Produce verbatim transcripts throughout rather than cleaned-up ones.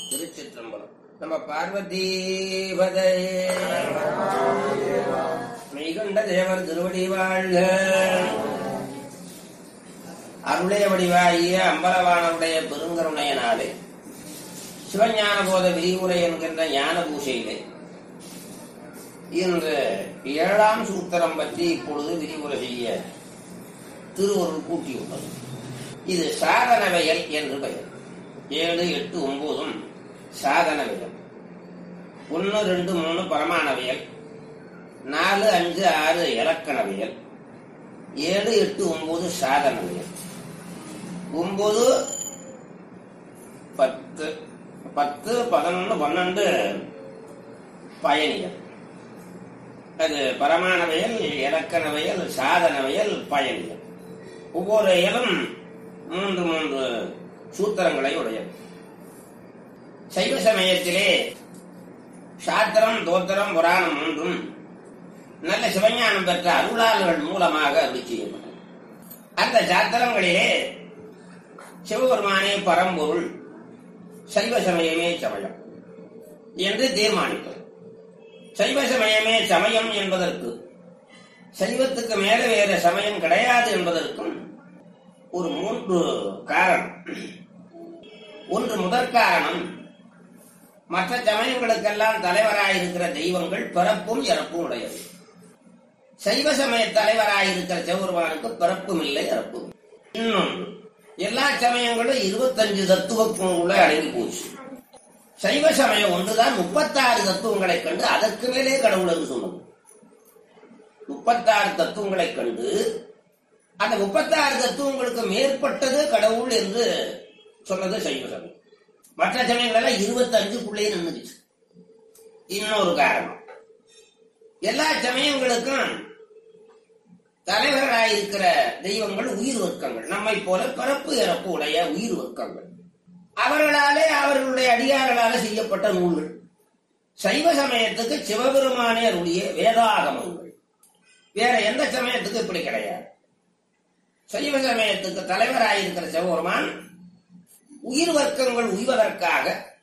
திருச்சிற்றம்பலம். நம்ம பார்வதீபதே மெய்கண்ட தேவர் திருவடி வாழ்க. அருளே வடிவாகிய அம்பலவானருடைய பெருங்கருணையனாலே சிவஞான போத விரிவுரை என்கின்ற ஞான பூசையிலே இன்று ஏழாம் சூத்திரம் பற்றி இப்பொழுது விரிவுரை செய்ய திருவருள் கூட்டியுள்ளது. இது சாதனவயல் என்று பெயர். ஏழு எட்டு ஒன்பதும் சாதனவியல். ஒன்னு ரெண்டு மூணு பரமானவியல், நாலு அஞ்சு ஆறு இலக்கணவியல், ஏழு எட்டு ஒன்பது சாதனவியல். ஒன்பது பத்து பத்து பதினொன்று பன்னெண்டு பயணியல். அது பரமானவியல், இலக்கணவியல், சாதனவியல், பயணியல். ஒவ்வொரு இயலும் மூன்று மூன்று சூத்திரங்களை உடையது. சைவ சமயத்திலே சாத்திரம், தோத்திரம், புராணம் மூன்றும் நல்ல சிவஞானம் பெற்ற அருளாளர்கள் மூலமாக அருளி செய்யப்பட்டது. அந்த சாத்திரங்களிலே சிவபெருமானே பரம்பொருள், சைவ சமயமே சமயம் என்று தீர்மானிப்பது. சைவ சமயமே சமயம் என்பதற்கு, சைவத்துக்கு மேல வேற சமயம் கிடையாது என்பதற்கும் ஒரு மூன்று காரணம். ஒன்று முதற்காரணம், மற்ற சமயங்களுக்கெல்லாம் தலைவராயிருக்கிற தெய்வங்கள் பிறப்பும் இறப்பும் உடையது. சைவ சமய தலைவராயிருக்கிற சிவபெருமானுக்கு பிறப்பும் இல்லை, இறப்பும். இன்னொன்று, எல்லா சமயங்களும் இருபத்தஞ்சு தத்துவங்களுக்குள்ள அடங்கி போச்சு. சைவ சமயம் ஒன்றுதான் முப்பத்தாறு தத்துவங்களை கண்டு அதற்கு மேலே கடவுள் என்று சொன்னது. முப்பத்தாறு தத்துவங்களை கண்டு அந்த முப்பத்தாறு தத்துவங்களுக்கு மேற்பட்டது கடவுள் என்று சொன்னது சைவ சமயம். மற்ற சமயங்கள் எல்லாம் இருபத்தி அஞ்சுக்குள்ளே நின்றுச்சு. இன்னொரு காரணம், எல்லா சமயங்களுக்கும் தலைவர்களாயிருக்கிற தெய்வங்கள் உயிர் வர்க்கங்கள், நம்மை போல பிறப்பு இறப்பு உடைய உயிர் வர்க்கங்கள். அவர்களாலே அவர்களுடைய அடியார்களால செய்யப்பட்ட நூல்கள். சைவ சமயத்துக்கு சிவபெருமானே அருளிய வேதாகமங்கள். வேற எந்த சமயத்துக்கு இப்படி கிடையாது. சைவ சமயத்துக்கு தலைவராயிருக்கிற சிவபெருமான் உயிர் வர்க்கங்கள் உய்வதற்காக,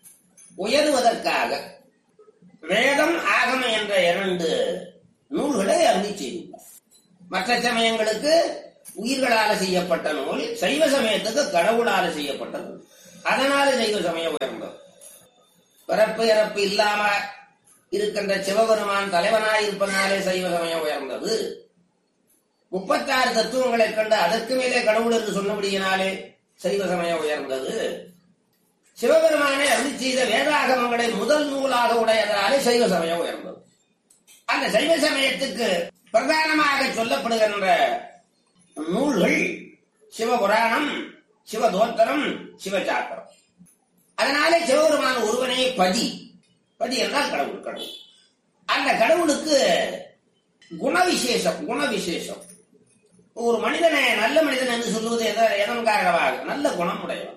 உயர்வதற்காக வேதம் ஆகம என்ற இரண்டு நூல்களை அருளி செய்துள்ளார். மற்ற சமயங்களுக்கு உயிர்களால செய்யப்பட்ட நூல், சைவ சமயத்துக்கு கடவுளால செய்யப்பட்ட நூல். அதனால சைவ சமயம் உயர்ந்தது. பிறப்பு இறப்பு இல்லாம இருக்கின்ற சிவபெருமான் தலைவனாயிருப்பதனாலே சைவ சமயம் உயர்ந்தது. முப்பத்தாறு தத்துவங்களை கண்டு அதற்கு மேலே கடவுள் என்று சொன்னபடியினாலே சைவ சமயம் உயர்ந்தது. சிவபெருமானை அருளி செய்த வேதாகமங்களை முதல் நூலாக உடையதனாலே சைவ சமயம் உயர்ந்தது. அந்த சைவ சமயத்துக்கு பிரதானமாக சொல்லப்படுகின்ற நூல்கள் சிவபுராணம், சிவதோத்திரம், சிவசாத்திரம். அதனாலே சிவபெருமான் ஒருவனே பதி. பதி என்றால் கடவுள். கடவுள் அந்த கடவுளுக்கு குணவிசேஷம். குணவிசேஷம் ஒரு மனிதனை நல்ல மனிதன் என்று சொல்லுவது எதன் காரணமாக? நல்ல குணம் உடையவன்.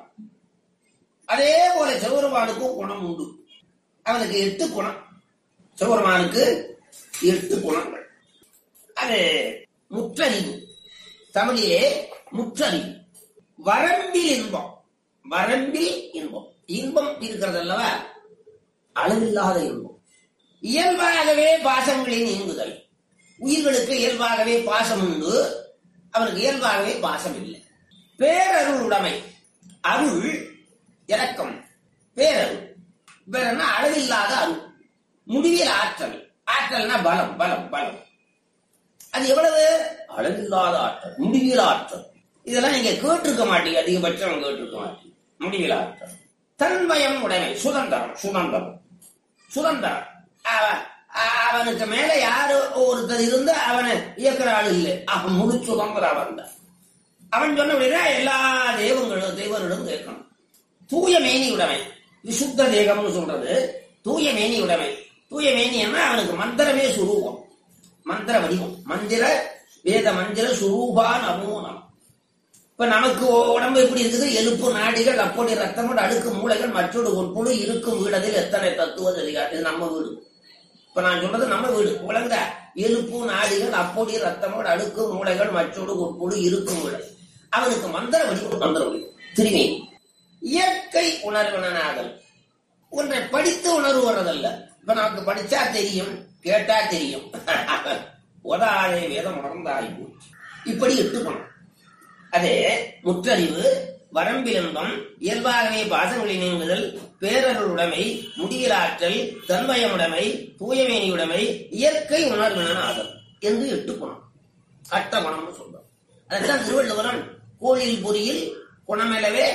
அதே போல சிவபெருமானுக்கும் குணம் உண்டு. அவனுக்கு எட்டு குணம். சிவபெருமானுக்கு எட்டு குணங்கள். அது முற்றறிவு, தமிழிலே முற்றறிவு. வரம்பில் இன்பம். வரம்பில் இன்பம். இன்பம் இருக்கிறது அல்லவா, அளவில்லாத இன்பம். இயல்பாகவே பாசங்களின் நீங்குதல். உயிர்களுக்கு இயல்பாகவே பாசம் உண்டு, அவனுக்கு இயல்பாகவே பாசம் இல்லை. பேரருள் உடைமை. அருள் இரக்கம், பேரருள். பேரன்னா அளவில்லாத அருள். முடிவில் ஆற்றல். ஆற்றல்னா பலம். பலம் பலம் அது எவ்வளவு? அளவில்லாத ஆற்றல், முடிவில் ஆற்றல். இதெல்லாம் நீங்க கேட்டிருக்க மாட்டீங்க, அதிகபட்சம் கேட்டிருக்க மாட்டீங்க. முடிவில் ஆற்றல். தன்மயம் உடைமை. சுதந்திரம். சுதந்திரம் சுதந்திரம் அவனுக்கு மேல யாரு ஒருத்தர் இருந்து அவனை இயக்குற ஆள் இல்லை. அவன் முழு சுதந்திரம் அவன் தான். அவன் சொன்ன அப்படின்னா எல்லா தெய்வங்களும் தெய்வங்களும் கேட்கணும். தூய மேனி உடைமை. விசுத்த தேகம்னு சொல்றது தூய மேனி உடைமை. தூய மேனி என்ன? அவனுக்கு மந்திரமே சுரூபம், மந்திர வடிவம். மந்திர வேத மந்திர சுரூபா நமோனம். இப்ப நமக்கு உடம்பு எப்படி இருக்குது? எலுப்பு, நாடிகள், அப்பொடி, ரத்தம், அடுக்கு மூளைகள், மற்றொரு ஒரு புழு இருக்கும் வீடதில் எத்தனை தத்துவ தெரியாது. இது நம்ம வீடு. இப்ப நான் சொல்றது நம்ம வீடு. உலக எலுப்பு, நாடிகள், அப்பொடி, ரத்தமோடு அடுக்கு மூளைகள், மற்றொரு ஒரு புழு இருக்கும் வீடு. அவனுக்கு மந்திர வடிவம். மந்திர வடிவம் திருமேனி. இயற்கை உணர்வினாதல். ஒன்றை படித்து உணர்வுறதல்ல. இப்ப நமக்கு படிச்சா தெரியும், கேட்டா தெரியும். ஒதாதே வேதம் உணர்ந்தாய் போச்சு. இப்படி எட்டுக்கணும். அதே முற்றறிவு, வரம்பிலின்பம், இயல்பாகவே பாசங்களை நீங்குதல், பேரருளுடைமை, முடியிலாற்றல், தன்மயமுடைமை, தூயமேனியுடைமை, இயற்கை உணர்வின ஆதல் என்று எட்டுக்கணும். அட்ட குணம்னு சொல்றோம். அதுதான் திருவள்ளுவரன் கோயில் பொறியில் குணமெலவே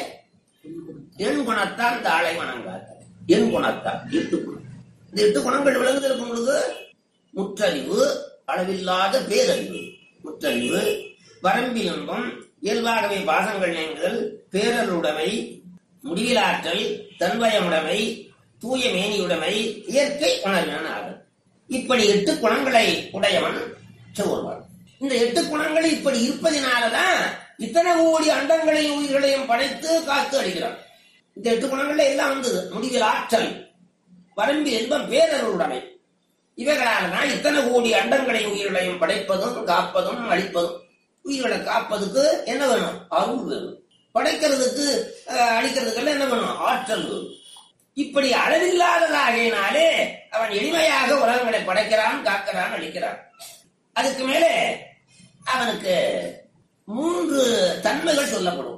எண் குணத்தான் தாளை வணங்காத. எண் குணத்தான் எட்டு குணம். இந்த எட்டு குணங்கள் விளங்குதற்கு பொழுது முற்றறிவு, அளவில்லாத பேரறிவு, முற்றறிவு, வரம்பிலின்பம், இயல்பாகவே பாசங்கள் நீங்குதல், பேரருடைமை, முடிவிலாற்றல், தன்வயமுடைமை, தூய மேனியுடைமை, இயற்கை உணர்வின ஆதல். இப்படி எட்டு குணங்களை உடையவன் சிவபெருமான். இந்த எட்டு குணங்கள் இப்படி இருப்பதினாலதான் இத்தனை கோடி அண்டங்களையும் உயிர்களையும் படைத்து காத்து அளிக்கிறான். இந்த எட்டு குணங்கள்ல எல்லாம் வந்தது. முடிவில் ஆற்றல், வரம்பு என்பம், பேரருளுடைமை, இவைகளால்தான் இத்தனை கோடி அண்டங்களையும் உயிர்களையும் படைப்பதும் காப்பதும் அழிப்பதும். உயிர்களை காப்பதுக்கு என்ன வேணும்? அருள் வேணும். படைக்கிறதுக்கு அழிக்கிறதுக்கெல்லாம் என்ன வேணும்? ஆற்றல் வேணும். இப்படி அளவில்லாததாகினாலே அவன் எளிமையாக உலகங்களை படைக்கிறான், காக்கிறான், அழிக்கிறான். அதுக்கு மேலே அவனுக்கு மூன்று தன்மைகள் சொல்லப்படும்.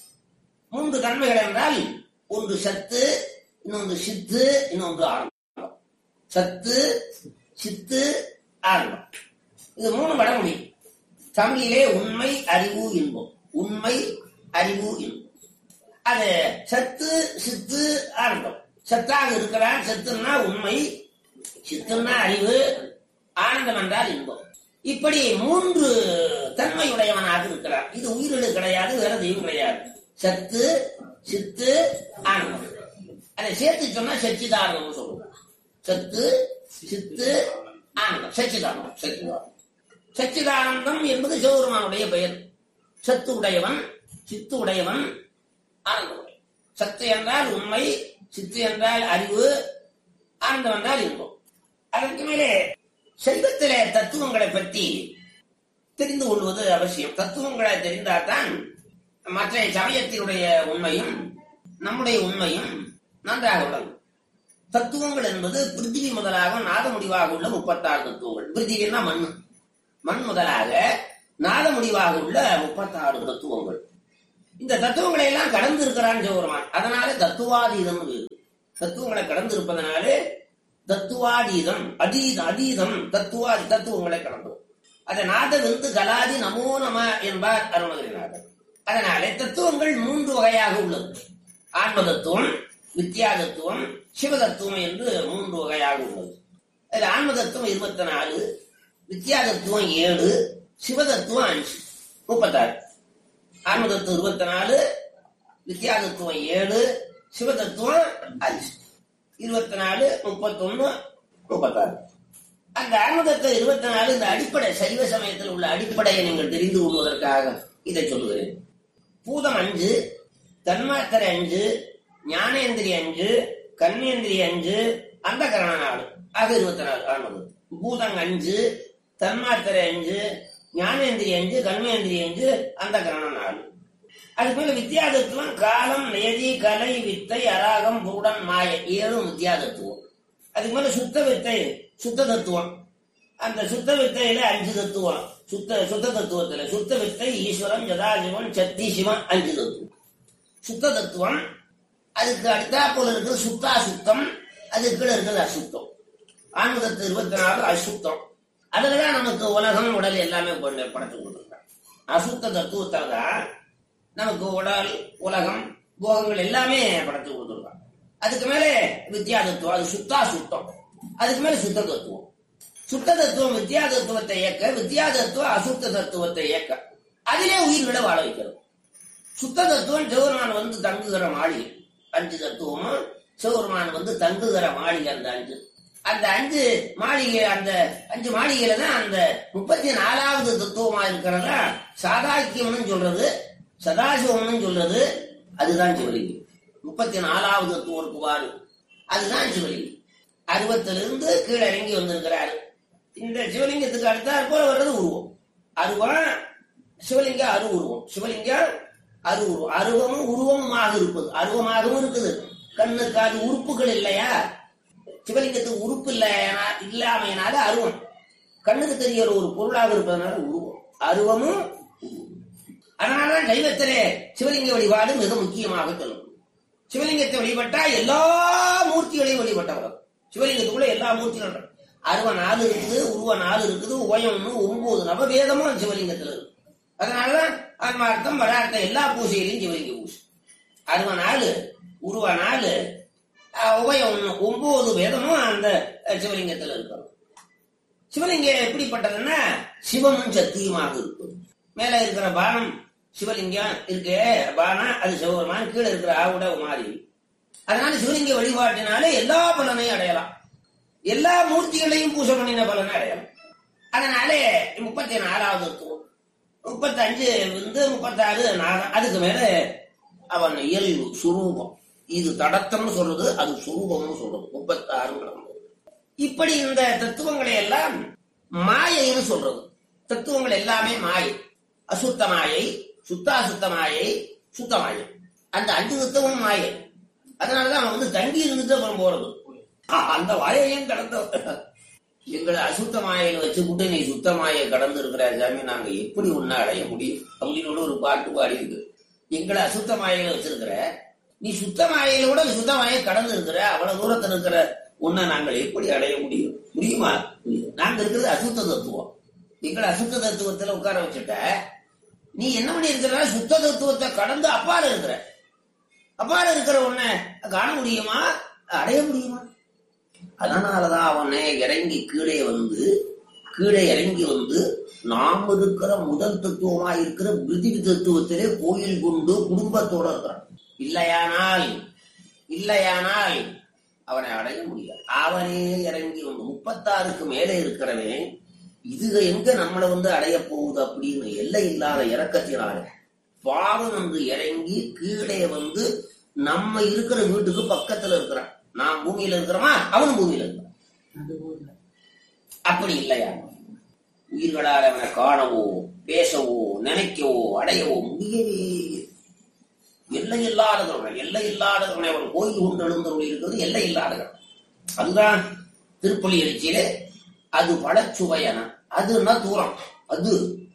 மூன்று தன்மைகள் என்றால் ஒன்று சத்து, இன்னொன்று சித்து, இன்னொன்று ஆனந்தம். சத்து, சித்து, ஆனந்தம், இது மூணு வட முடியும். தமிழிலே உண்மை, அறிவு, இன்பம். உண்மை, அறிவு, இன்பம். அது சத்து, சித்து, ஆனந்தம். சத்தாக இருக்கிறான். சத்துன்னா உண்மை, சித்துன்னா அறிவு, ஆனந்தம் என்றால் இன்பம். இப்படி மூன்று தன்மையுடையவனாக இருக்கிறார். இது உயிரிழு கிடையாது, வேற தெய்வம் கிடையாது. சத்து, சித்து, ஆனந்தம். அதை சேர்த்து சொன்னா சச்சிதானந்தம் சொல்லுவோம். சத்து, சித்து, ஆனந்தம், சச்சிதானந்தம். சச்சிதானந்தம் சச்சிதானந்தம் என்பது சிவபெருமானுடைய பெயர். சத்து உடையவன், சித்து உடையவன், ஆனந்தம் உடையவன். சத்து என்றால் உண்மை, சித்து என்றால் அறிவு, ஆனந்தம் என்றால் இன்பம். அதற்கு மேலே செல்வத்திலே தத்துவங்களை பற்றி தெரிந்து கொள்வது அவசியம். தத்துவங்களை தெரிந்தால்தான் மற்ற சமயத்தினுடைய உண்மையும் நம்முடைய உண்மையும் நன்றாக உள்ளது. தத்துவங்கள் என்பது பிருத்திவி முதலாக நாத முடிவாக உள்ள முப்பத்தாறு தத்துவங்கள். பிருத்திவின்னா மண், மண் முதலாக நாத முடிவாக உள்ள முப்பத்தாறு தத்துவங்கள். இந்த தத்துவங்களை எல்லாம் கடந்து இருக்கிறான் சிவபெருமான். அதனால தத்துவாதீதம். தத்துவங்களை கடந்து இருப்பதனாலே தத்துவாதீதம், அதீதம், அதீதம், தத்துவாதி தத்துவங்களை கடந்தோம். அதை நாத விந்து கலாதி நமோ நம என்பார் அருணகிரிநாதர். அதனாலே தத்துவங்கள் மூன்று வகையாக உள்ளது. ஆன்ம தத்துவம், வித்யா தத்துவம், சிவ தத்துவம் என்று மூன்று வகையாக உள்ளது. அதில் ஆன்ம தத்துவம் இருபத்தி நாலு, வித்யா தத்துவம் ஏழு, சிவ தத்துவம் அஞ்சு, முப்பத்தாறு. ஆன்ம தத்துவம் இருபத்தி நாலு, வித்யா தத்துவம் ஏழு, சிவ தத்துவம் அஞ்சு. இருபத்தி நாலு, முப்பத்தி ஒன்னு, முப்பத்தாறு. அந்த ஆன்மதத்தை இருபத்தி நாலு இந்த அடிப்படை சைவ சமயத்தில் உள்ள அடிப்படையை நீங்கள் தெரிந்து கொள்வதற்காக இதை சொல்லுகிறேன். பூதம் அஞ்சு, தன்மாத்திரை அஞ்சு, ஞானேந்திரி அஞ்சு, கர்மேந்திரி அஞ்சு, அந்த கரண நாடு ஆக இருபத்தி நாலு ஆன்மதம். பூதம் அஞ்சு, தன்மாத்திரை அஞ்சு, ஞானேந்திரி அஞ்சு, கர்மேந்திரி அஞ்சு, அந்த கரண நாடு. அதுக்கு மேல வித்தியாதத்துவம் காலம், நேதி, கலை, வித்தை, அராகம், பூடன், மாய, ஏழும் வித்தியாதத்துவம். அதுக்கு மேல சுத்த வித்தை, சுத்த தத்துவம். அந்த சுத்த வித்தையில அஞ்சு தத்துவம். சுத்த சுத்த தத்துவத்துல சுத்த வித்தை, ஈஸ்வரன், ஜதாசிவன், சக்தி, சிவன், அஞ்சு தத்துவம். சுத்த தத்துவம். அதுக்கு அடுத்தா போல இருக்குது சுத்தா சுத்தம், அதுக்கு கீழே இருக்குது அசுத்தம். ஆன்மதத்து இருபத்தி நாலு அசுத்தம். அதுலதான் நமக்கு உலகம், உடல் எல்லாமே படைச்சு கொடுத்துருக்காங்க. அசுத்த தத்துவத்தால் தான் நமக்கு உடல், உலகம், போகங்கள் எல்லாமே படைச்சு கொடுத்துருக்காங்க. அதுக்கு மேலே வித்யா தத்துவம், அது சுத்தா சுத்தம். அதுக்கு மேல சுத்த தத்துவம். சுத்த தத்துவம் வித்யா தத்துவத்தை இயக்க, வித்யா தத்துவம் அசுத்த தத்துவத்தை இயக்க, அதிலே உயிர்களை வாழ வைக்கிறது. சுத்த தத்துவம் சிவபெருமான் வந்து தங்குகிற மாளிகை. அஞ்சு தத்துவமும் சிவபெருமான் வந்து தங்குகிற மாளிகை. அந்த அஞ்சு அந்த அஞ்சு மாளிகை, அந்த அஞ்சு மாளிகையில தான் அந்த முப்பத்தி நாலாவது தத்துவமா இருக்கிறதா சாதாக்கியம்னு சொல்றது, சதாசிவம்னு சொல்றது. அதுதான் சிவலிங்கம். முப்பத்தி நாலாவது தத்துவம் பாரு, அதுதான் சிவலிங்கம். அருவத்திலிருந்து கீழே இறங்கி வந்திருக்கிறாரு. இந்த சிவலிங்கத்துக்கு அடுத்தாற் போல வர்றது உருவம். அருவம் சிவலிங்கம், அரு உருவம். சிவலிங்கம் அரு உருவம். அருவமும் உருவமுமாக இருப்பது. அருவமாகவும் இருக்குது, கண்ணுக்கு அது உறுப்புகள் இல்லையா? சிவலிங்கத்துக்கு உறுப்பு இல்லையா இல்லாமையினால அருவம். கண்ணுக்கு தெரியற ஒரு பொருளாக இருப்பதனால உருவம், அருவமும். அதனாலதான் சைவத்திலே சிவலிங்க வழிபாடு மிக முக்கியமாக சொல்லும். சிவலிங்கத்தை வழிபட்டா எல்லா மூர்த்திகளையும் வழிபட்டவர். சிவலிங்கத்துக்குள்ள எல்லா மூர்த்திகளும் அருவ நாலு இருக்குது, உருவ நாலு இருக்குது, உபயம் ஒன்பது நவவேதமும் சிவலிங்கத்தில் இருக்கு. அதனாலதான் ஆன்மார்த்தம் வரார்த்தம் எல்லா பூசையிலையும் சிவலிங்க பூசை. அருவ நாலு, உருவ நாலு, உபயம் ஒண்ணு, ஒன்பது வேதமும் அந்த சிவலிங்கத்தில் இருக்கணும். சிவலிங்கம் எப்படிப்பட்டதுன்னா சிவமும் சக்தியுமாக இருக்கும். மேல இருக்கிற பானம் சிவலிங்கம் இருக்கு, பானம் அது சிவபெருமான், கீழே இருக்கிற ஆவுட மாறி. அதனால சிவலிங்க வழிபாட்டினாலே எல்லா பலனையும் அடையலாம், எல்லா மூர்த்திகளையும் பூஜை பண்ணின பலனை அடையலாம். அதனாலே முப்பத்தி நாலாவது தத்துவம், முப்பத்தி அஞ்சு வந்து முப்பத்தாறு நாகம். அதுக்கு மேல அவன் இயல்பு சுரூபம். இது தடத்தம்னு சொல்றது, அது சுரூபம்னு சொல்றது. முப்பத்தி ஆறு இப்படி இந்த தத்துவங்களை எல்லாம் மாயைன்னு சொல்றது. தத்துவங்கள் எல்லாமே மாயை. அசுத்த மாயை, சுத்தாசுத்த மாயை, சுத்த மாயை. அந்த அஞ்சு தத்துவம் மாயை. அதனாலதான் அவன் வந்து தங்கி இருந்துட்டு அப்புறம் போறது. அந்த மாயையும் கடந்த எங்களை அசுத்த மாயையில வச்சுக்கிட்டு நீ சுத்த மாயை கடந்து இருக்கிற சாமி, நாங்க எப்படி ஒன்னு அடைய முடியும் அப்படின்னு ஒரு பாட்டு பாடி இருக்கு. எங்களை அசுத்த மாயையில வச்சிருக்கிற நீ சுத்த மாயையில கூட சுத்த மாயை கடந்து இருக்கிற, அவ்வளவு தூரத்தில் இருக்கிற உன்னை நாங்கள் எப்படி அடைய முடியும்? முடியுமா? நாங்க இருக்கிறது அசுத்த தத்துவம். எங்களை அசுத்த தத்துவத்துல உட்கார வச்சுட்ட நீ என்ன பண்ணி இருக்கிற? சுத்த தத்துவத்தை கடந்து அப்பால இருக்கிற. அப்பால இருக்கிற உன்னை காண முடியுமா? அடைய முடியுமா? அதனாலதான் அவனை இறங்கி கீழே வந்து கீழே இறங்கி வந்து நாம் இருக்கிற முதல் தத்துவமா இருக்கிற பிருத்திவி தத்துவத்திலே கோயில் கொண்டு குடும்பத்தோட இருக்கிறான். இல்லையானால் இல்லையானால் அவனை அடைய முடியாது. அவனே இறங்கி வந்து முப்பத்தாறுக்கு மேலே இருக்கிறவன் இது எங்க நம்மளை வந்து அடைய போகுது அப்படின்னு எல்லை இல்லாத இறக்கத்தினால பாவம் என்று இறங்கி கீழே வந்து நம்ம இருக்கிற வீட்டுக்கு பக்கத்துல இருக்கிறான். நாம் பூமியில இருக்கிறோமா, அவனும் பூமியில இருக்கிறான். அப்படி இல்லையா? உயிர்களால் அவனை காணவோ பேசவோ நினைக்கவோ அடையவோ முடியவே. எல்லை இல்லாதவனை எல்லை இல்லாதவனை அவன் கோயில் கொண்டு எழுந்தவர்கள் இருக்கிறது எல்லை இல்லாதவன். அதுதான் திருப்பலி எழுச்சியிலே அது பழச்சுவையன, அதுன்னா தூரம், அது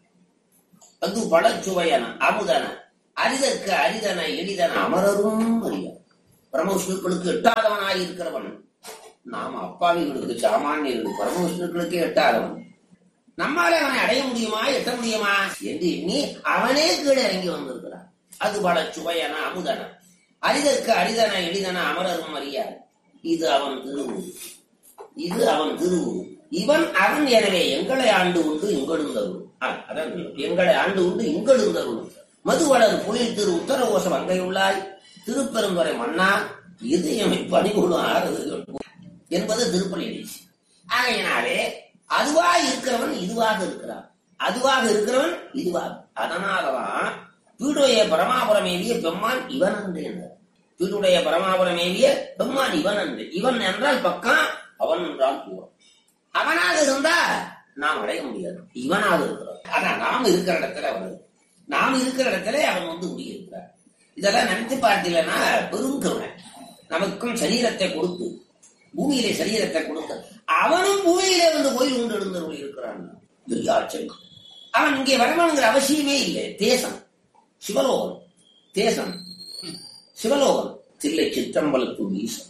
அது பழச்சுவையன அமுதன அரிதற்கு அரிதன எளிதன அமரரும் அறிய. பரமவிஷ்ணுக்களுக்கு எட்டாதவனாய் இருக்கிறவன் நாம் அப்பாவிகளுக்கு சாமானியர்களுக்கு பரமவிஷ்ணுக்களுக்கு எட்டாதவன். நம்மாலே அவனை அடைய முடியுமா, எட்ட முடியுமா என்று எண்ணி அவனே கீழே இறங்கி வந்திருக்கிறான். அது பல சுவையன அமுதன அரிதற்கு அரிதன எளிதன அமரரும் அறியார். இது அவன் திருவு, இது அவன் திருவு. இவன் அவன் எனவே எங்களை ஆண்டு உண்டு இங்கெழுந்தருள். அதான் எங்களை ஆண்டு உண்டு இங்கெழுந்தருள். மதுவளர் புலில் திரு உத்தரகோசம் அங்கையுள்ளாய் திருப்பெருந்துறை மன்னா இதயமை பணிகொள்ளும் ஆறுதல் என்பது திருப்பலி எழுச்சி. ஆகையினாலே அதுவாக இருக்கிறவன் இதுவாக இருக்கிறான், அதுவாக இருக்கிறவன் இதுவாக. அதனாலதான் பீடுடைய பரமாபுரமேவிய பெம்மான் இவன் என்று என்றார். பீடுடைய பரமாபுரமேவிய பெம்மான் இவன் என்று. இவன் என்றால் பக்கம், அவன் என்றால் தூரம். அவனாக இருந்தா நாம் அடைய முடியாது, இவனாக இருக்கிறான். ஆனா நாம் இருக்கிற இடத்துல அவன், நாம் இருக்கிற இடத்துல அவன் வந்து முடியிருக்கிறார். இதெல்லாம் நினைத்து பார்த்தீங்கன்னா பெருங்கருணை. நமக்கும் சரீரத்தை கொடுத்து பூமியிலே சரீரத்தை கொடுத்து அவனும் பூமியிலே வந்து கோயில் கொண்டு எழுந்தவர்கள் இருக்கிறான். ஆச்சரியம். அவன் இங்கே வரணுங்கிற அவசியமே இல்லை. தேசம் சிவலோகம், தேசம் சிவலோகம், தில்லை சிற்றம்பலத்து வீசம்.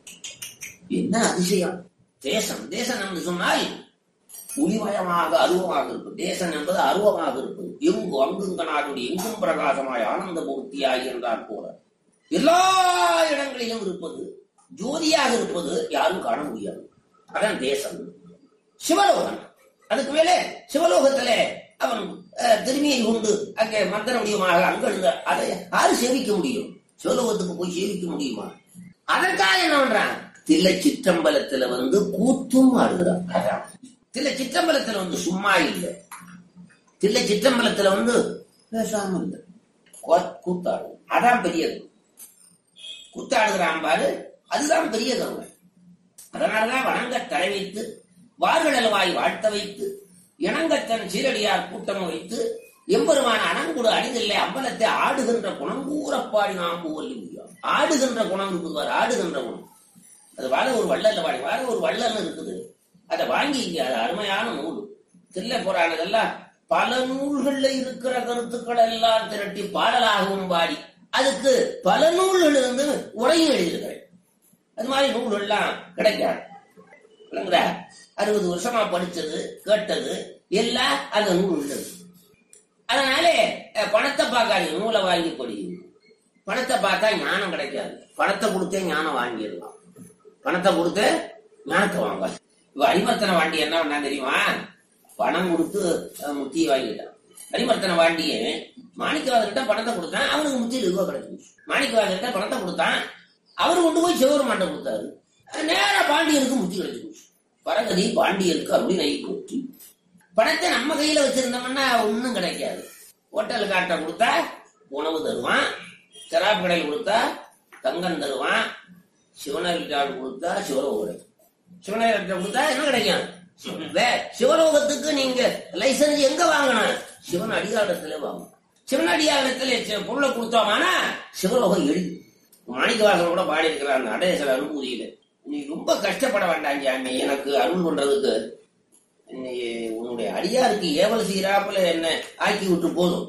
என்ன அதிசயம்! தேசம் தேசம் என்று சொன்னால் ஒளிமயமாக அருவமாக இருக்கும். தேசம் என்பது அருவமாக இருக்கும். எங்கு அங்குங்க நாடுடைய எங்கும் பிரகாசமாய் ஆனந்த மூர்த்தியாகி என்றார் போல எல்லா இடங்களிலும் இருப்பது, ஜோதியாக இருப்பது யாரும் காண முடியாது. அதான் தேசம். சிவலோகம் அதுக்கு மேலே சிவலோகத்திலே அவன் திரும்பியை கொண்டு அங்கே மந்திர முடியுமாக அங்கிருந்த அதை யாரு சேவிக்க முடியும்? சிவலோகத்துக்கு போய் சேவிக்க முடியுமா? அதற்காக என்ன பண்றான்? தில்லை சிற்றம்பலத்துல வந்து கூத்தும் ஆடுகிறான். தில்லை சிற்றம்பலத்துல வந்து சும்மா இல்லை, தில்லை சிற்றம்பலத்துல வந்து பேசாம இல்லை, கூத்தாடு. அதான் பெரியது. கூத்தாடுகிறான் பாரு, அதுதான் பெரிய கருணை. அதனாலதான் வணங்க தலை வைத்து வார்களவாய் வாழ்த்த வைத்து இணங்கத்தன் சீரடியார் கூட்டம் வைத்து எம்பெருமான அணங்குடு அணிதில்லை அம்பலத்தை ஆடுகின்ற குணங்கூறப்பாடி நாம் போவல்லி முடியும். ஆடுகின்ற குணம் இருக்குது, ஆடுகின்ற குணம். அது வாழ ஒரு வள்ளல்ல வாடி வாழ ஒரு வள்ளல் இருக்குது. அதை வாங்கி அது அருமையான நூல். தில்லை புராணம் எல்லாம் பல நூல்கள்ல இருக்கிற கருத்துக்கள் எல்லாம் திரட்டி பாடலாகவும் பாடி அதுக்கு பல நூல்கள் இருந்து உரையும் எழுதியிருக்கிறேன். அது மாதிரி நூல்கள் எல்லாம் கிடைக்காது. அறுபது வருஷமா படிச்சது கேட்டது எல்லாம் அந்த நூல் உள்ளது. அதனாலே பணத்தை பார்க்காதீங்க, நூலை வாங்கி படி. பணத்தை பார்த்தா ஞானம் கிடைக்காது. பணத்தை கொடுத்தே ஞானம் வாங்கிடலாம். பணத்தை கொடுத்து ஞானத்தை வாங்க. இப்ப அரிமர்த்தன வாண்டி என்ன பண்ணா தெரியுமா? பணம் கொடுத்து முத்தியை வாங்கிட்டான். அரிமர்த்தன வாண்டியே மாணிக்கவாதர்கிட்ட பணத்தை கொடுத்தான், அவனுக்கு முத்தி ரூபா கிடைச்சு. மாணிக்கவாதர்கிட்ட பணத்தை கொடுத்தான், அவரு கொண்டு போய் சிவபெருமான்ட்ட கொடுத்தாரு. நேரா பாண்டியனுக்கு முத்தி கிடைச்சு. பரகதி பாண்டியனுக்கு அப்படின்னு போச்சு. பணத்தை நம்ம கையில வச்சிருந்தோம்னா ஒன்னும் கிடைக்காது. ஹோட்டல் காட்ட கொடுத்தா உணவு தருவான், சராப் கடையில் கொடுத்தா தங்கம் தருவான், சிவனகிட்ட கொடுத்தா சிவலோகம், சிவனகிட்ட கொடுத்தா என்ன கிடைக்கும்? சிவலோகத்துக்கு நீங்க லைசன்ஸ் எங்க வாங்கணும்? சிவன் அடிகாலத்துல வாங்கணும். சிவன் அடிகாலத்துல பொருளை கொடுத்தோமானா சிவலோகம் எழுதி. மாணிக்கவாசன் கூட பாடி இருக்கிறான் நடேசர் அனுபூதியில, நீ ரொம்ப கஷ்டப்பட வேண்டாம் சாமி, எனக்கு அருள் பண்றதுக்கு உன்னுடைய அடியாருக்கு ஏவல் சீராப்புல என்ன ஆக்கி விட்டு போதும்.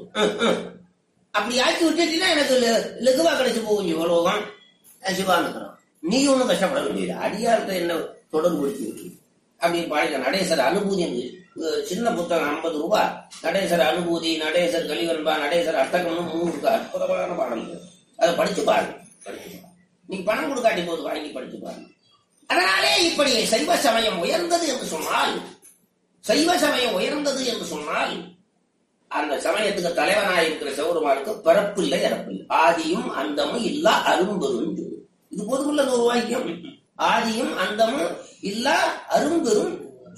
அப்படி ஆக்கி விட்டுட்டீங்கன்னா எனக்கு லெகுவா கிடைச்சு போகும் சிவலோகம். சிவானுக்கிறோம், நீ ஒன்னும் கஷ்டப்பட வேண்டியது, அடியார்கிட்ட என்ன தொடர்பு படுத்தி விட்டு அப்படின்னு பாடிக்க. நடேசர் அனுபூதி சின்ன புத்தகம் ஐம்பது ரூபாய். நடேசர் அனுபூதி, நடேசர் கலிவன்பா, நடேசர் அஷ்டகம்னு மூணு அற்புதமான பாடல்கள். அதை படிச்சு பாருங்க. படிச்சு பாருங்க. நீங்க பணம் கொடுக்காட்டி போது வாங்கி படிச்சு பாருங்க. அதனாலே இப்படி சைவ சமயம் உயர்ந்தது என்று சொன்னால், சைவ சமயம் உயர்ந்தது என்று சொன்னால் அந்த சமயத்துக்கு தலைவனாய் இருக்கிற சிவபெருமானுக்கு பிறப்பில்லை இறப்பில்லை, ஆதியும் அந்தமும் இல்லா அரும்பெரும். இது போதுமுள்ள ஒரு வாக்கியம். ஆதியும் அந்தமும் இல்லா அரும்பெரும்.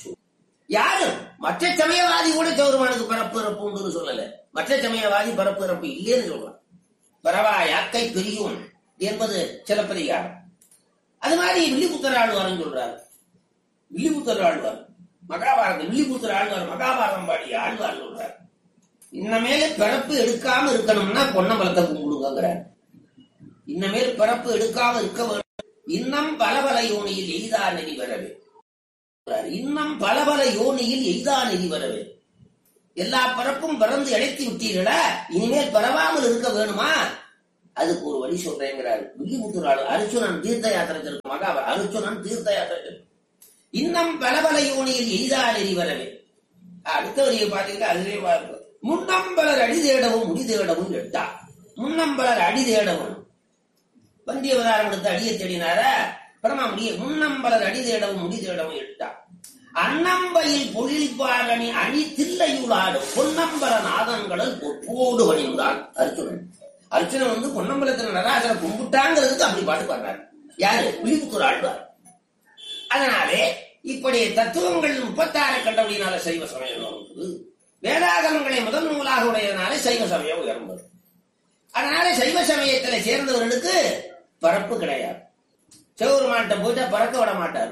யாரும் மற்ற சமயவாதி கூட சிவபெருமானுக்கு பிறப்பு இறப்பு உண்டு சொல்லல. மற்ற சமயவாதி பிறப்பு இறப்பு இல்லைன்னு சொல்றான். பரவா யாக்கை பிரியும் என்பது சிலப்பதிகாரம். அது மாதிரி வில்லிபுத்தர் ஆழ்வார்னு சொல்றாரு. வில்லிபுத்தர் ஆழ்வார் மகாபாரதம், வில்லிபுத்தர் ஆழ்வார் மகாபாரதம் பாடி ஆழ்வார் சொல்றார், இன்னமேல பிறப்பு எடுக்காம இருக்கணும்னா பொன்னம்பலத்தை கும்பிடுங்கிறார். இன்னமேல் பிறப்பு எடுக்காம இருக்க வேண்டும். இன்னும் பல பல யோனியில் எய்தா நெறி வரவே. இன்னும் பல பல யோனியில் எய்தா நெறி வரவே. எல்லா பிறப்பும் பிறந்து இழைத்து விட்டீர்களா, இனிமேல் பரவாமல் இருக்க வேணுமா? அதுக்கு ஒரு வழி சொல்றேங்கிறார் வில்லிபுத்தூர் ஆளு. அர்ச்சுனன் தீர்த்த யாத்திரை இருக்கும் மகாபாரதம். அர்ச்சுனன் தீர்த்த யாத்திரை. இன்னும் பல பல யோனியில் எய்தா நெறி வரவே. அடுத்த வரியை பாத்தீங்கன்னா அதுவே பார்க்கும். முன்னம்பலர் அடி தேடவும் முடி தேடவும் எட்டா. முன்னம்பலர் அடி தேடவும் வந்திய அவதாரம் எடுத்து அடியை தேடினாரா பரமா முடிய. முன்னம்பலர் அடி தேடவும் முடி தேடவும் எட்டா. அன்னம்பையில் பொழிப்பாரணி அணி தில்லையுளாடு பொன்னம்பல நாதன்களல் பொற்போடு வணிந்தான் அர்ச்சுனன். அர்ச்சுனன் வந்து பொன்னம்பலத்தில் நடராஜனை கும்பிட்டாங்கிறதுக்கு அப்படி பாட்டு பாடுறாரு. யாரு? வில்லிபுத்தூர் ஆழ்வார். அதனாலே இப்படி தத்துவங்கள் முப்பத்தாறு கண்டபடினால சைவ சமயம் இருக்குது. வேதாகமங்களை முதல் நூலாக உடையதுனால சைவ சமயம் உயர்ந்தது. அதனால சைவ சமயத்தில் சேர்ந்தவர்களுக்கு பறப்பு கிடையாது. சிவபெருமான்கிட்ட போயிட்டா பறக்க விட மாட்டார்.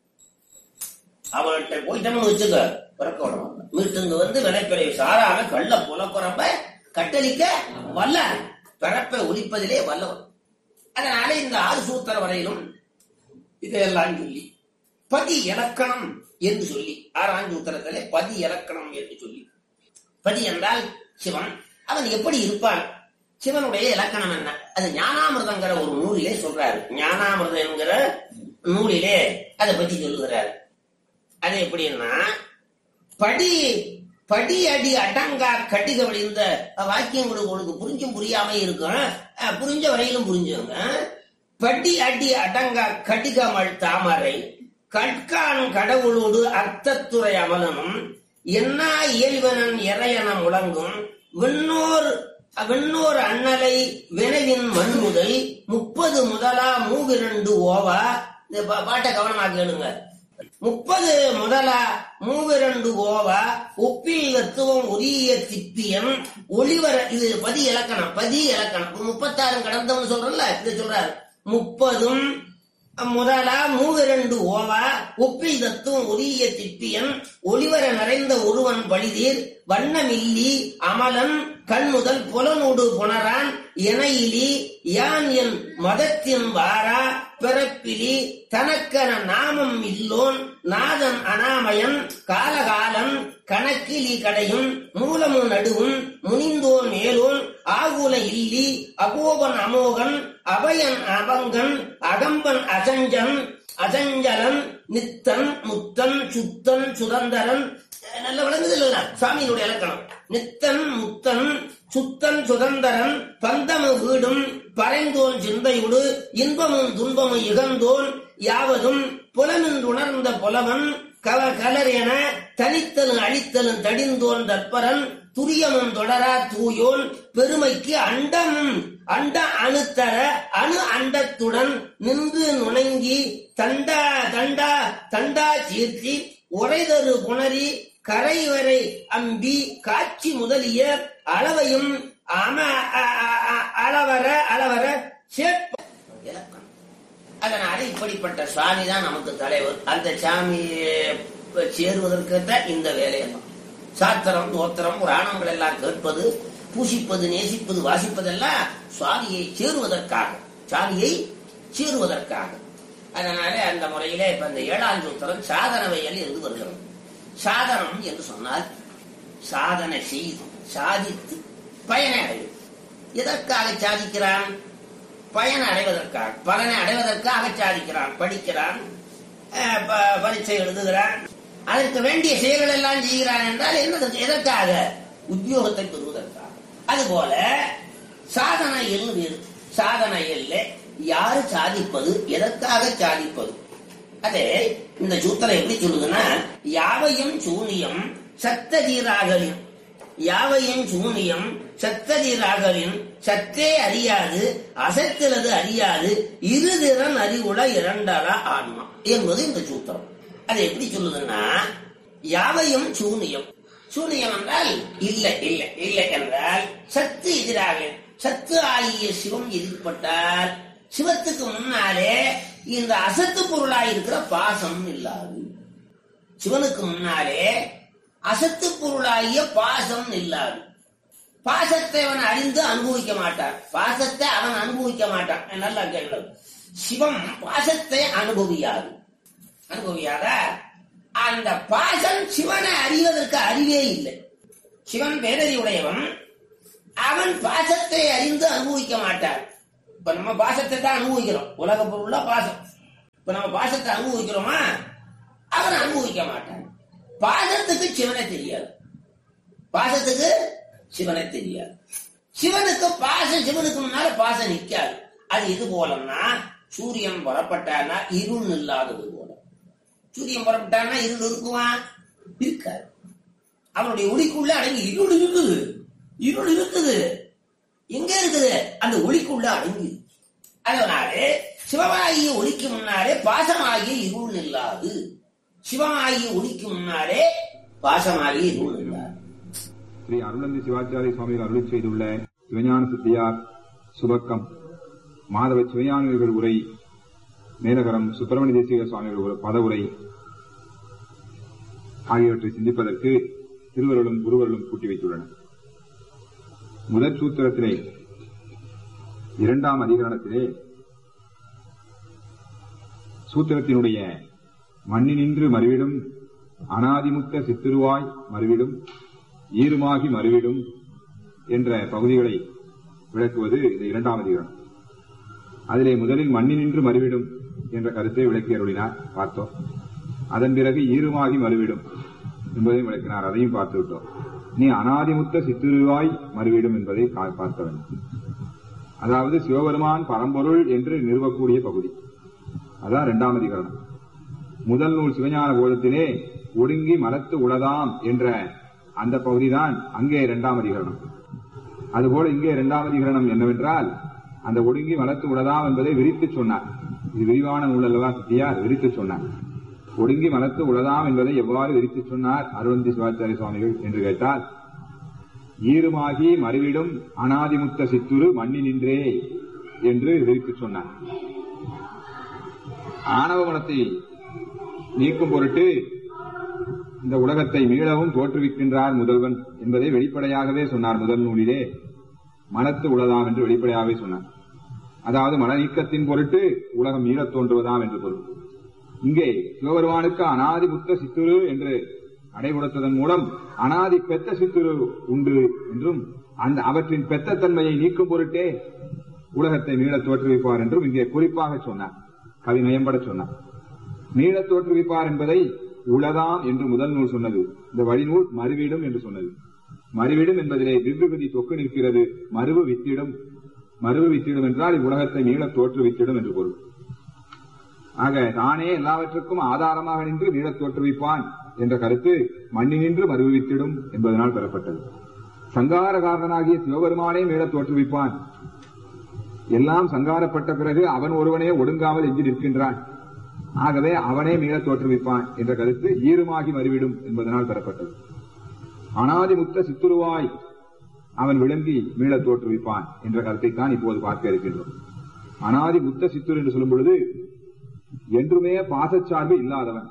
அவர்கிட்ட போயிட்டோம்னு வச்சுக்க பறக்க விட மாட்டார். மீட்டுங்க வந்து வினைப்பிறை சாராம கள்ள புலப்புறம்ப கட்டளிக்க வல்ல பிறப்பை ஒழிப்பதிலே வல்லவர். அதனால இந்த ஆறு சூத்திர வரையிலும் இதையெல்லாம் சொல்லி பதி இலக்கணம் என்று சொல்லி ஆறாம் சூத்திரத்திலே பதி இலக்கணம் என்று சொல்லி, பதி என்றால் சிவன், அவன் எப்படி இருப்பான், சிவனுடைய இலக்கணம் என்ன, அது ஞானாமிர்தங்கிற ஒரு நூலிலே சொல்றாரு. ஞானாமிர்தம் என்கிற நூலிலே அதை பத்தி சொல்லுகிறார். அது எப்படின்னா, படி படி அடி அடங்கா கடிக வழிந்த வாக்கியங்களுக்கு உங்களுக்கு புரிஞ்சும் புரியாம இருக்கும். புரிஞ்ச வரையிலும் புரிஞ்சவங்க. படி அடி அடங்கா கடிகமல் தாமரை கற்கான் கடவுளோடு அர்த்தத்துறை அமலனும் என்னா இயல்வனன் இறையன முழங்கும் விண்ணோர் விண்ணோர் அண்ணலை வினவின் மண் முதல் முப்பது முதலா மூவிரண்டு ஓவா. இந்த பாட்டை கவனமா கேளுங்க. முப்பது முதலா மூவிரண்டு ஓவா ஒப்பில் தத்துவம் உரிய திப்பியன் ஒளிவர. இது பதி இலக்கணம். பதி இலக்கணம் முப்பத்தாறு கடந்தவன் சொல்றல இது சொல்றாரு. முப்பதும் முதலா மூவிரண்டு ஓவா ஒப்பில் தத்துவம் உரிய திப்பியன் ஒளிவர நிறைந்த ஒருவன் பழிதீர் வண்ணமில்லி அமலன் கண்முதல் புலனோடு புணரான் இணையிலி யான் என் மதத்தின் வாரா பிறப்பிலி தனக்கென நாமம் இல்லோன் நாதன் அனாமயன் காலகாலன் கணக்கிலி கடையும் மூலமும் நடுவும் முனிந்தோன் மேலோன் ஆகுல இல்லி அகோபன் அமோகன் அபயன் அபங்கன் அகம்பன் அசஞ்சன் அசஞ்சலன் நித்தன் முத்தன் சுத்தன் சுதந்தரன். நல்ல விளங்குது இல்ல சுவாமியினுடைய இலக்கணம். நித்தன் முத்தன் சுத்தன் சுதந்தரன் பந்தமு வீடும் பறைந்தோன் சிந்தையுடு இன்பமும் துன்பமும் இகந்தோன் யாவதும் புலமின்றுணர்ந்த புலவன் கவ கலர் என தனித்தலும் அழித்தலும் தடிந்தோன் தற்பரன் துரியமும் தொடரா தூயோன் பெருமைக்கு அண்டம் அண்ட அணுத்தர அணு அண்டத்துடன் நின்று நுணங்கி தண்டா தண்டா தண்டா சீர்த்தி உரைதரு புணரி கரைவரை அம்பி காட்சி முதலிய அளவையும் அளவர அளவர சேர்ப்ப இலக்கணம். அதனால இப்படிப்பட்ட சுவாமி தான் நமக்கு தலைவர். அந்த சாமியை சேருவதற்கு தான் இந்த வேலையெல்லாம் சாத்திரம் தோத்திரம் புராணங்கள் எல்லாம் கேட்பது பூசிப்பது நேசிப்பது வாசிப்பதெல்லாம் சுவாமியை சேருவதற்காக சுவாமியை சேருவதற்காக. அதனால அந்த முறையிலே இப்ப இந்த ஏழாம் சூத்திரம் சாதனவையல் என்று வருகிறது. சாதனம் என்று சொன்னால் சாதனை செய்து சாதித்து பயனை அடையும். எதற்காக சாதிக்கிறான்? பயனை அடைவதற்காக பலனை அடைவதற்காக சாதிக்கிறான். படிக்கிறான், பரீட்சை எழுதுகிறான், அதற்கு வேண்டிய செயல்கள் எல்லாம் செய்கிறான் என்றால் என்ன? எதற்காக? உத்தியோகத்தை பெறுவதற்காக. அதுபோல சாதனையில் வேறு சாதனையில் யாரு சாதிப்பது, எதற்காக சாதிப்பது? அதே இந்த சூத்திரம் எப்படி சொல்லுதுன்னா, யாவையும் சூனியம் சத்ததீராகலின் யாவையும் சூனியம் சத்ததீராகலின் சத்தே அறியாது அசத்திலது அறியாது இருதிறன் அறிவுட இரண்டல ஆன்மா என்பது இந்த சூத்திரம். அது எப்படி சொல்லுதுன்னா, யாவையும் சூனியம். சூனியம் என்றால் இல்லை இல்லை இல்லை என்றால் சத்து எதிராக சத்து ஆகிய சிவம் எதிர்பட்டால் சிவத்துக்கு முன்னாலே இந்த அசத்து பொருளாயிருக்கிற பாசம் இல்லாது. சிவனுக்கு முன்னாலே அசத்து பொருளாகிய பாசம் இல்லாது. பாசத்தை அவன் அறிந்து அனுபவிக்க மாட்டான். பாசத்தை அவன் அனுபவிக்க மாட்டான். நல்லா கேள்வி. சிவம் பாசத்தை அனுபவியாது. அனுபவியாத அந்த பாசம் சிவனை அறிவதற்கு அறிவே இல்லை. சிவன் பேரறிவுடையவன். அவன் பாசத்தை அறிந்து அனுபவிக்க மாட்டான். இப்ப நம்ம பாசத்தை தான் அனுபவிக்கிறோம். உலக பொருள்ல பாசம். இப்ப நம்ம பாசத்தை அனுபவிக்கிறோமா? அவன் அனுபவிக்க மாட்டான். பாசத்துக்கு சிவனை தெரியாது. பாசத்துக்கு சிவனை தெரியாது. சிவனுக்கு பாசம் சிவனுக்கு முன்னால பாசம் நிற்காது. அது இது போலன்னா சூரியன் புறப்பட்டான்னா இருள் இல்லாதது போல. சூரியன் புறப்பட்டான்னா இருள் இருக்குவான்? இருக்காது. அவனுடைய ஒளிக்குள்ள அடங்கி இருள் இருக்குது. இருள் இருக்குது. எங்க இருக்குது? அந்த ஒளிக்குள்ள அடங்கி. அதனாலே சிவமாகிய ஒளிக்கு முன்னாலே பாசமாகிய இருள் இல்லாது. சிவமாகிய ஒளிக்கு முன்னாலே பாசமாகிய இருள் இல்லாது. ஸ்ரீ அருளந்தி சிவாச்சாரிய சுவாமிகள் அருளி செய்துள்ள சிவஞான சித்தியார் சுபக்கம் மாதவ சிவஞானிகள் உரை மேலகரம் சுப்பிரமணிய தேசிக சுவாமிகள் பத உரை ஆகியவற்றை சிந்திப்பதற்கு திருவருளும் குருவருளும் கூட்டி வைத்துள்ளனர். முதற் சூத்திரத்திலே இரண்டாம் அதிகரணத்திலே சூத்திரத்தினுடைய மண்ணினின்று மறுவிடும் அனாதிமுத்த சித்திருவாய் மறுவிடும் ஈருமாகி மறுவிடும் என்ற பகுதிகளை விளக்குவது இந்த இரண்டாம் அதிகரணம். அதிலே முதலில் மண்ணினின்று மறுவிடும் என்ற கருத்தை விளக்கி அருளினார், பார்த்தோம். அதன் பிறகு ஈருமாகி மறுவிடும் என்பதையும் விளக்கினார், அதையும் பார்த்து விட்டோம். நீ அனாதிமுத்த சித்திருவாய் மறுவிடும் என்பதை பார்க்க வேண்டும். அதாவது சிவபெருமான் பரம்பொருள் என்று நிறுவக்கூடிய பகுதி. அதான் இரண்டாம் அதிகரணம். முதல் நூல் சிவஞான போதத்திலே ஒடுங்கி மலத்து உளதாம் என்ற அந்த பகுதிதான் அங்கே இரண்டாம் அதிகரணம். அதுபோல இங்கே இரண்டாம் அதிகரணம் என்னவென்றால், அந்த ஒடுங்கி மலத்து உளதாம் என்பதை விரித்து சொன்னார். இது விரிவான நூல் அல்லவா சித்தியார்? விரித்து சொன்னார். ஒடுங்கி மலத்து உளதாம் என்பதை எவ்வாறு விரித்து சொன்னார் அருளந்தி சிவாச்சாரிய சுவாமிகள் என்று கேட்டால், ஈருமாகி மறுவிடும் அனாதிமுத்த சித்துரு மண்ணி நின்றே என்று விரித்து சொன்னார். ஆணவ மனத்தை நீக்கும் பொருட்டு இந்த உலகத்தை மீளவும் தோற்றுவிக்கின்றார் முதல்வன் என்பதை வெளிப்படையாகவே சொன்னார். முதல் நூலிலே மனத்து உளதாம் என்று வெளிப்படையாகவே சொன்னார். அதாவது மன நீக்கத்தின் பொருட்டு உலகம் மீளத் தோன்றுவதாம் என்று பொருள். இங்கே சிவபெருமானுக்கு அனாதி முத்த சித்துரு என்று அடை கொடுத்ததன் மூலம் அனாதி பெத்த சித்துரு உண்டு என்றும் அந்த அவற்றின் பெத்த தன்மையை நீக்கும் பொருட்டே உலகத்தை மீளத் தோற்றுவிப்பார் என்றும் இங்கே குறிப்பாக சொன்னார். கவி நயம்பட சொன்னார். மீளத் தோற்றுவிப்பார் என்பதை உளதாம் என்று முதல் நூல் சொன்னது. இந்த வழிநூல் மறுவிடும் என்று சொன்னது. மறுவிடும் என்பதிலே விவ்விகுதி தொக்கு நிற்கிறது. மறுவு வித்திடும். மறுவு வித்திடும் என்றால் இவ்வுலகத்தை மீளத் தோற்றுவித்திடும் என்று பொருள். ஆக தானே எல்லாவற்றுக்கும் ஆதாரமாக நின்று மீளத் தோற்றுவிப்பான் என்ற கருத்து மண்ணினின்று மறுவித்திடும் என்பதனால் பெறப்பட்டது. சங்கார காரணனாகிய சிவபெருமானே மீளத் தோற்றுவிப்பான். எல்லாம் சங்காரப்பட்ட பிறகு அவன் ஒருவனே ஒடுங்காமல் எஞ்சி நிற்கின்றான். ஆகவே அவனே மீளத் தோற்றுவிப்பான் என்ற கருத்து ஈருமாகி மறுவிடும் என்பதனால் பெறப்பட்டது. அனாதிமுத்த சித்துருவாய் அவன் விளங்கி மீளத் தோற்றுவிப்பான் என்ற கருத்தைத்தான் இப்போது பார்க்க இருக்கின்றோம். அனாதி முத்த சித்துரு என்று சொல்லும் பொழுது என்றுமே பாசச்சார்பு இல்லாதவன்.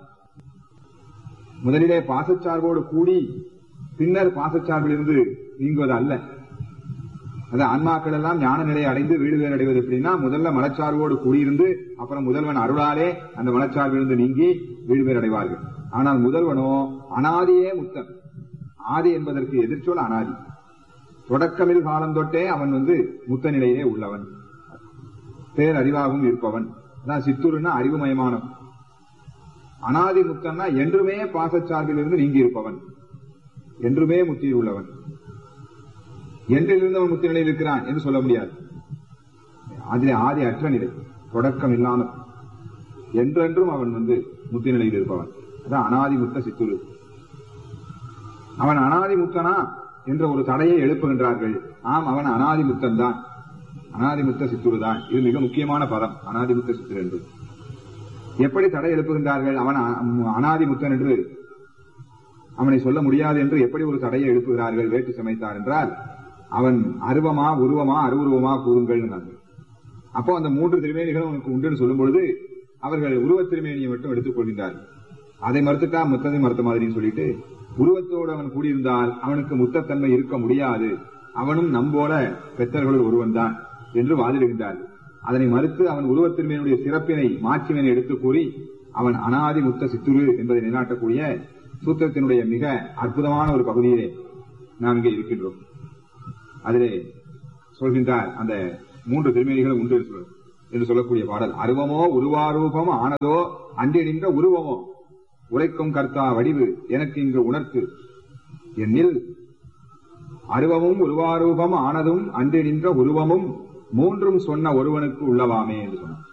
முதலிலே பாசச்சார்போடு கூடி பின்னர் பாசச்சார்பில் இருந்து நீங்குவது அல்ல. அது ஆன்மாக்கள் எல்லாம் ஞான நிலையை அடைந்து வீடு வேறு அடைவது எப்படின்னா முதல்ல மனச்சார்போடு கூடியிருந்து அப்புறம் முதல்வன் அருளாலே அந்த மனச்சார்பிலிருந்து நீங்கி வீடு வேறு அடைவார்கள். ஆனால் முதல்வனோ அனாதியே முத்தன். ஆதி என்பதற்கு எதிர்ச்சொல் அனாதி. தொடக்கமில் காலம் தொட்டே அவன் வந்து முத்த நிலையிலே உள்ளவன். பேர் அறிவாகவும் இருப்பவன். அதான் சித்துருன்னா அறிவுமயமானவன். அனாதி முத்தன்னா என்றுமே பாசச்சார்பில் இருந்து நீங்கி இருப்பவன், என்றுமே முத்தியில் உள்ளவன். என்றிலிருந்து அவன் முத்தி நிலையில் இருக்கிறான் என்று சொல்ல முடியாது. அதிலே ஆதி அற்ற நிலை, தொடக்கம் இல்லாமல் என்றென்றும் அவன் வந்து முத்தி நிலையில் இருப்பவன். அதான் அனாதி முத்த சித்துரு. அவன் அனாதி முத்தனா என்ற ஒரு தடையை எழுப்புகின்றார்கள். ஆம், அவன் அனாதி முத்தன் தான், அனாதி முத்த சித்துரு தான். இது மிக முக்கியமான பதம், அனாதி முத்த சித்துரு என்று. எப்படி தடை எழுப்புகின்றார்கள்? அவன் அனாதி முத்தன் என்று அவனை சொல்ல முடியாது என்று எப்படி ஒரு தடையை எழுப்புகிறார்கள் வேட்டு சமைத்தார் என்றால், அவன் அருவமா உருவமா அருவுருவமா கூறுங்கள். அப்போ அந்த மூன்று திருமேனிகளும் அவனுக்கு உண்டுன்னு சொல்லும் பொழுது அவர்கள் உருவத் திருமேனியை மட்டும் எடுத்துக் கொள்கின்றார்கள். அதை மறுத்துட்டா முத்ததை மறுத்த மாதிரின்னு சொல்லிட்டு, உருவத்தோடு அவன் கூடியிருந்தால் அவனுக்கு முத்தத்தன்மை இருக்க முடியாது, அவனும் நம்போல பெத்தர்களுள் ஒருவன் தான் என்று வாதிடுகின்றார்கள். அதனை மறுத்து அவன் உருவத்திருமையினுடைய சிறப்பினை மாட்சிமனை எடுத்து கூறி அவன் அனாதி முத்த சித்துரு என்பதை நிலைநாட்டக்கூடிய சூத்திரத்தினுடைய மிக அற்புதமான ஒரு பகுதியிலே நாம் இங்கே இருக்கின்றோம். அதிலே சொல்கின்றார், அந்த மூன்று திருமேனிகளும் உண்டு என்று சொல்லக்கூடிய பாடல். அருவமோ உருவாரூபம் ஆனதோ அன்றி நின்ற உருவமோ உரைக்கும் கர்த்தா வடிவு எனக்கு இங்கு உணர்த்து என்னில் அருவமும் உருவாரூபம் ஆனதும் அன்றி நின்ற உருவமும் மூன்றும் சொன்ன ஒருவனுக்கு உள்ளவாமே என்று சொன்னார்.